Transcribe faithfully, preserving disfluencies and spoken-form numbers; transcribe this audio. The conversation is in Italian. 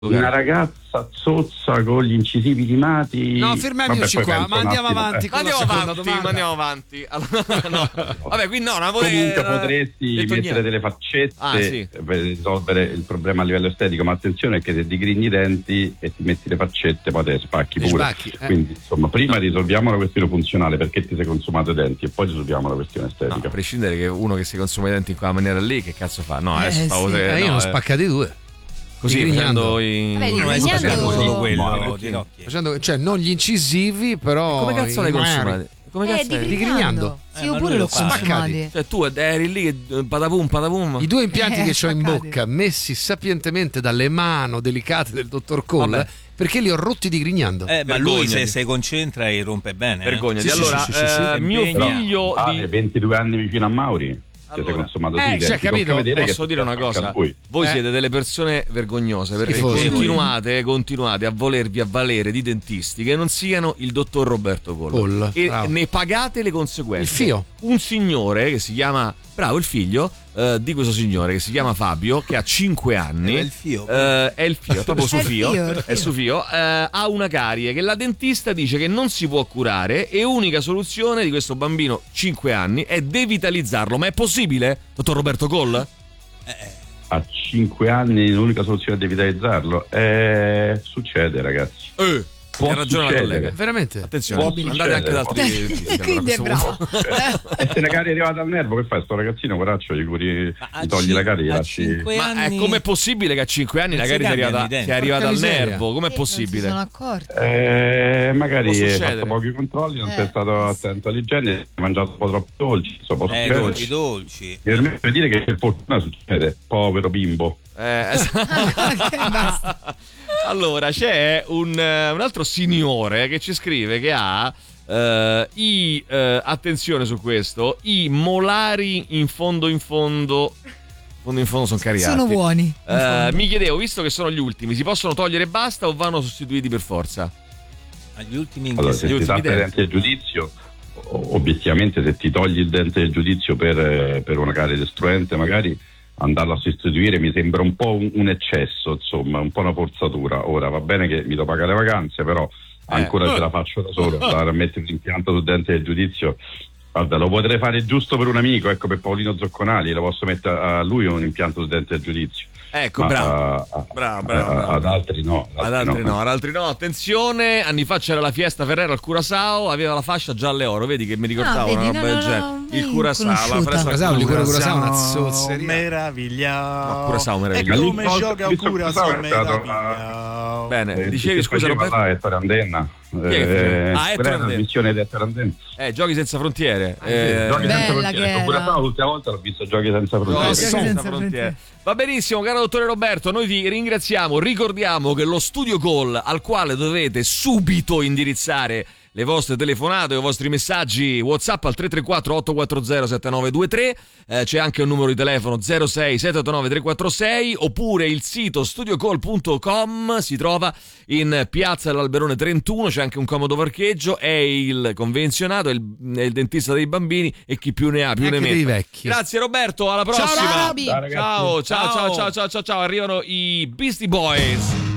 una ragazza zozza con gli incisivi limati. No, fermiamoci qua, ma andiamo avanti. Eh. Ma andiamo avanti, ma andiamo avanti. Allora, no. Vabbè, qui no, non comunque potresti mettere niente. delle faccette ah, sì. per risolvere il problema a livello estetico, ma attenzione che se digrigni i denti e ti metti le faccette poi te le spacchi Ti pure. spacchi, eh. Quindi insomma, prima risolviamo la questione funzionale, perché ti sei consumato i denti, e poi risolviamo la questione estetica. No, a prescindere che uno che si consuma i denti in quella maniera lì, che cazzo fa? No, adesso Eh, stavo sì. se- Eh, io no, ne ho eh. spaccati due. Così Digrignando. prendo i Vabbè, Non è Digrignando- facendo solo quello, No, Ginocchi. Facendo, cioè, non gli incisivi, però. come cazzo i le mari. consumate? Come Eh, cazzo è? digrignando. Sì, Eh, ma oppure lui l'ho lo fa. consumati. Cioè tu eri lì che patapum patapum. I due impianti Eh, che ho in spaccati. bocca, messi sapientemente dalle mani delicate del dottor Cole, Vabbè. perché li ho rotti digrignando. Eh, ma Vergognati. lui se si concentra e rompe bene. eh. Vergognati. Sì, sì, allora, sì, sì, sì, eh, sì. mio Però- figlio Ah, di... ventidue anni vicino a Mauri. Che Allora, sei consumato eh, sì, cioè, denti, capito, tocca vedere Posso che dire una cosa? lui. Voi Eh. siete delle persone vergognose perché Schifosi. continuate, continuate a volervi avvalere di dentisti che non siano il dottor Roberto Cole, Cole, e bravo. ne pagate le conseguenze. Il fio. Un signore che si chiama, bravo, il figlio eh, di questo signore che si chiama Fabio, che ha cinque anni. È il fio. Eh, è il fio, è proprio su È il fio, fio, è il è fio. su fio, eh, ha una carie che la dentista dice che non si può curare e unica soluzione di questo bambino cinque anni è devitalizzarlo. Ma è possibile, dottor Roberto Cole? A cinque anni l'unica soluzione è devitalizzarlo. Eh, succede, ragazzi. Eh, Può ha ragione la succedere. collega. Veramente? Attenzione, Può andate anche da altri succedere. dentisti, allora, Quindi è a questo bravo. punto. E se la carie è arrivata al nervo, che fai? Sto ragazzino, poraccio, gli curi, Ma a gli togli cin- la carie, gli a lasci. cinque Ma è anni- com'è possibile che a cinque anni Non la si carie sia cambiano arrivata, i denti. che è arrivata al Porca miseria. nervo? Com'è Sì, non si possibile? sono accorti. Eh, magari Può hai succedere. fatto pochi controlli, non Eh. sei stato attento all'igiene, hai mangiato un po' troppo dolci, insomma, può Eh, succedere. dolci, dolci. E per me per dire che per fortuna succede, povero bimbo. Eh, esatto. Basta. Allora, c'è un, eh, un altro signore che ci scrive che ha eh, i, eh, attenzione su questo, i molari in fondo in fondo, fondo in fondo sono cariati. Sono buoni. in Eh, fondo. mi chiedevo, visto che sono gli ultimi, si possono togliere e basta o vanno sostituiti per forza? Agli ultimi in Allora, che se gli ti ultimi tratta il denti. dente del giudizio, o- obiettivamente se ti togli il dente del giudizio per, eh, per una carie destruente, magari andarlo a sostituire mi sembra un po' un, un eccesso, insomma, un po' una forzatura. Ora va bene che mi do pagare le vacanze, però ancora Eh. ce la faccio da solo, andare a mettere un impianto sul dente del giudizio. Guarda, lo potrei fare giusto per un amico, ecco, per Paolino Zocconali, lo posso mettere a lui un impianto sul dente del giudizio. Ecco, Ma, bravo. a- a- Bravo, bravo, a- bravo. ad altri no. Ad altri no, ad altri no. Attenzione, anni fa c'era la Fiesta Ferrero al Curaçao, aveva la fascia gialla e oro, vedi che mi ricordavo Ah, vedi, una roba no, del no, genere. no, Il mai Curaçao, la conosciuta. fresa Curaçao, il liquore Curaçao. Curaçao è una zozzeria. Meraviglia. No, Curaçao E meraviglioso. come L'ultima gioca volta un che Curaçao sono stato, meraviglia. Bene, Eh, dicevi che scusa faceva Roberto? là Ettore Andenna. è che faceva? Ah, Ettore quella è la Andenna. missione di Ettore Andenna. Eh, Giochi senza frontiere. Eh, Giochi senza Bella frontiere. che Con era. Curaçao l'ultima volta l'ho visto Giochi senza Giochi frontiere. Giochi senza senza frontiere. frontiere. Va benissimo, caro dottore Roberto, noi ti ringraziamo. Ricordiamo che lo studio call al quale dovete subito indirizzare le vostre telefonate o i vostri messaggi WhatsApp al tre tre quattro otto quattro zero sette nove due tre, eh, c'è anche un numero di telefono zero sei sette otto nove tre quattro sei, oppure il sito studio call punto com, si trova in piazza dell'Alberone trentuno, c'è anche un comodo parcheggio, è il convenzionato, è il, è il dentista dei bambini e chi più ne ha più Anche ne dei metta. vecchi. Grazie Roberto, alla prossima. Roby. Ciao, ragazzi. Ciao, ciao, ciao, Ciao. ciao, ciao, ciao, ciao, arrivano i Beastie Boys.